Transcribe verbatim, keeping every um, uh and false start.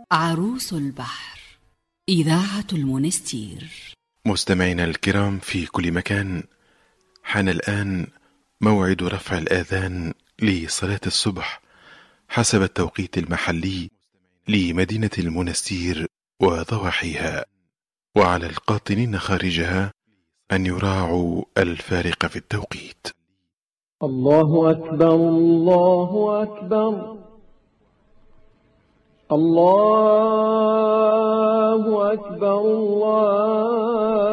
عروس البحر، إذاعة المنستير. مستمعينا الكرام في كل مكان، حان الآن موعد رفع الآذان لصلاة الصبح حسب التوقيت المحلي لمدينة المنستير وضواحيها، وعلى القاطنين خارجها أن يراعوا الفارق في التوقيت. الله أكبر، الله أكبر، الله أكبر، الله